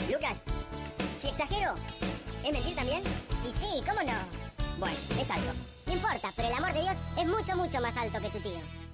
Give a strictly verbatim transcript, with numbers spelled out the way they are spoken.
Lucas, si exagero, ¿es mentir también? Y sí, ¿cómo no? Bueno, es algo. No importa, pero el amor de Dios es mucho, mucho más alto que tu tío.